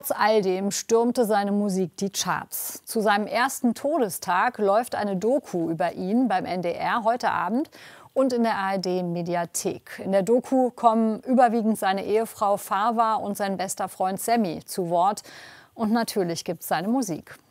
Trotz all dem stürmte seine Musik die Charts. Zu seinem ersten Todestag läuft eine Doku über ihn beim NDR heute Abend und in der ARD-Mediathek. In der Doku kommen überwiegend seine Ehefrau Farwa und sein bester Freund Sammy zu Wort. Und natürlich gibt es seine Musik.